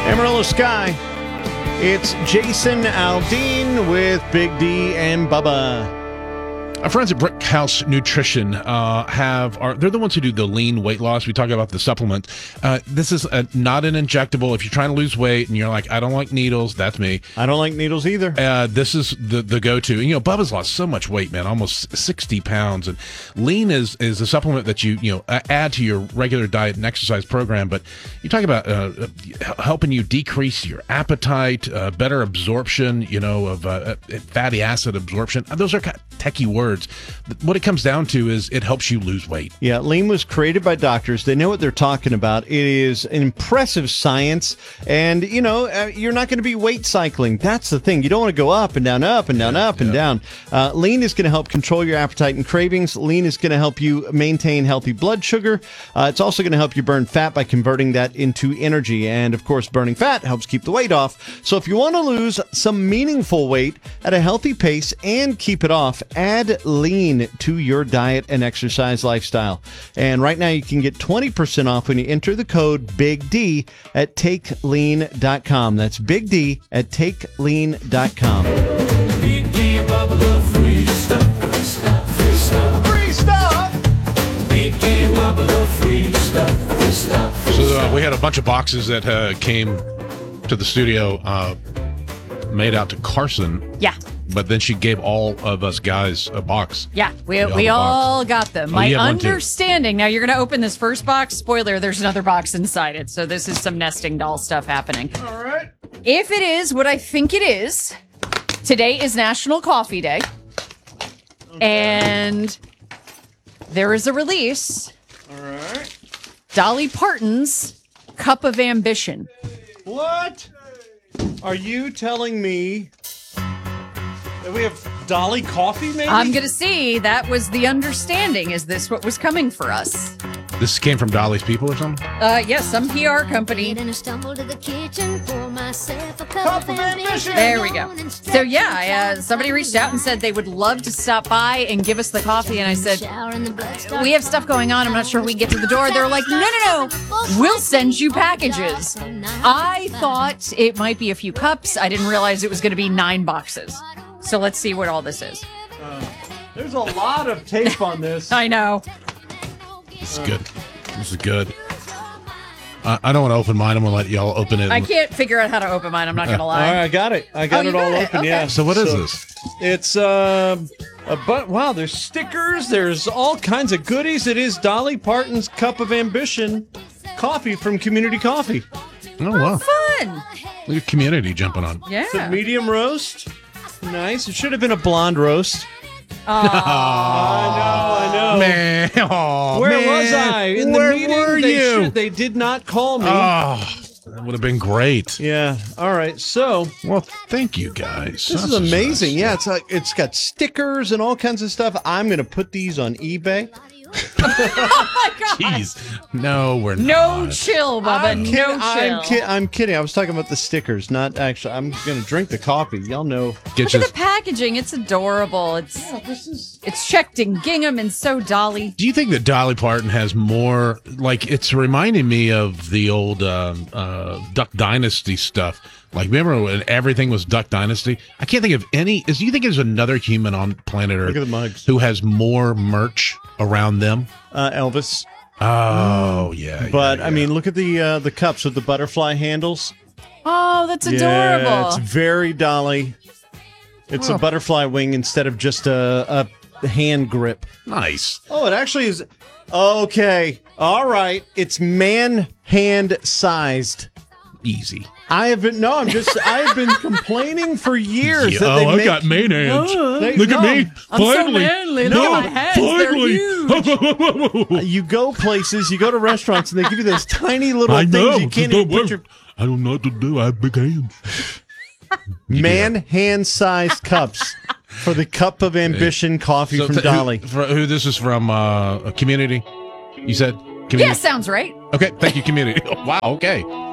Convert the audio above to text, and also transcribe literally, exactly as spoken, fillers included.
Amarillo Sky. It's Jason Aldean with Big D and Bubba. Our friends at Brick House Nutrition uh, have are they're the ones who do the lean weight loss. We talk about the supplement. Uh, this is a, not an injectable. If you're trying to lose weight and you're like, I don't like needles, that's me. I don't like needles either. Uh, this is the the go-to. And, you know, Bubba's lost so much weight, man, almost sixty pounds. And lean is is a supplement that you you know add to your regular diet and exercise program. But you talk about uh, helping you decrease your appetite, uh, better absorption, you know, of uh, fatty acid absorption. Those are kind of techie words. What it comes down to is it helps you lose weight. Yeah, lean was created by doctors. They know what they're talking about. It is impressive science, and, you know, uh, you're not going to be weight cycling. That's the thing. You don't want to go up and down, up and down, yeah, up yeah. and down. Uh, lean is going to help control your appetite and cravings. Lean is going to help you maintain healthy blood sugar. Uh, it's also going to help you burn fat by converting that into energy. And, of course, burning fat helps keep the weight off. So if you want to lose some meaningful weight at a healthy pace and keep it off, add lean to your diet and exercise lifestyle. And right now you can get twenty percent off when you enter the code Big D at take lean dot com. That's Big D at take lean dot com. Big D and Bubba love free stuff, free stuff, free stuff. Free stuff! Big D and Bubba love free stuff, free stuff. Free So uh, we had a bunch of boxes that uh, came to the studio uh, made out to Carson. Yeah. But then she gave all of us guys a box. Yeah, we, We we all all got them. Oh, My you have one too. understanding, now you're going to open this first box. Spoiler, there's another box inside it. So this is some nesting doll stuff happening. All right. If it is what I think it is, today is National Coffee Day. And there is a release. All right. Dolly Parton's Cup of Ambition. What? Are you telling me that we have Dolly coffee, maybe? I'm going to see. That was the understanding. Is this what was coming for us? This came from Dolly's people or something? Uh, yes, some P R company. And I stumbled to the kitchen, pour myself a cup, Cup of of ambition. ambition. There we go. So yeah, uh, somebody reached out and said they would love to stop by and give us the coffee, and I said, Shower and the blood started we have stuff going on. I'm not sure we can get to the door. They're like, no, no, no. We'll send you packages. I thought it might be a few cups. I didn't realize it was going to be nine boxes. So let's see what all this is. There's a lot of tape on this. I know. This is good. This is good. I, I don't want to open mine. I'm going to let y'all open it. I can't figure out how to open mine. I'm not going to All right, lie. I got it. I got Oh, it you all got it. open, Okay. yeah. So what is this? It's uh, a but wow, there's stickers, there's all kinds of goodies. It is Dolly Parton's Cup of Ambition coffee from Community Coffee. Oh, wow. Fun. Look at community jumping on. It's a Yeah. medium roast. Nice. It should have been a blonde roast. Aw. I know, I know. Man. Oh, Where man. was I? In Where the meeting, were they, you? should- they did not call me. Oh, that would have been great. Yeah. All right. So Well, thank you, guys. this is amazing. Yeah, it's like it's got stickers and all kinds of stuff. I'm gonna put these on eBay. Jeez. No, we're No not. chill, Bubba. I'm No kid- chill. I'm, kid- I'm kidding. I was talking about the stickers, not actually. I'm gonna drink the coffee. Y'all know. Get Look you- at the packaging. It's adorable. It's This is. it's checked in gingham and so Dolly. Do you think that Dolly Parton has more, like, it's reminding me of the old um, uh, Duck Dynasty stuff. Like, remember when everything was Duck Dynasty? I can't think of any. Is do you think there's another human on planet Earth Look at the mugs. who has more merch around them? Uh, Elvis. Oh, yeah. But yeah, I mean, look at the uh, the cups with the butterfly handles. Oh, that's Yeah, adorable. it's very Dolly. It's a Oh. butterfly wing instead of just a, a hand grip. nice. Oh, it actually is. Okay. All right. It's man hand sized. Easy. I have been no. I'm just. I have been complaining for years Yeah, that oh, they I make, got main hands. They- Look at no. me. I'm so Finally. manly. Look No, at my hands. They're finally. You go places, you go to restaurants, and they give you those tiny little I things know. you can't Don't even put worry. your I don't know what to do. I have big hands. man hand sized cups for the Cup of Ambition coffee So from th- Dolly. Who, for, who this is from? Uh, a community. You said community. Yeah, sounds right. Okay. Thank you, community. Wow. Okay.